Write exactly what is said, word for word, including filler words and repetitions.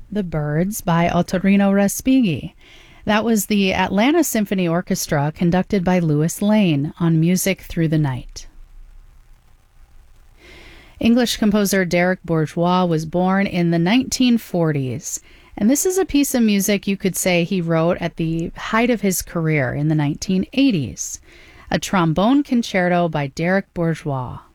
The Birds by Ottorino Respighi. That was the Atlanta Symphony Orchestra conducted by Louis Lane on Music Through the Night. English composer Derek Bourgeois was born in the nineteen forties, and this is a piece of music you could say he wrote at the height of his career in the nineteen eighties. A trombone concerto by Derek Bourgeois.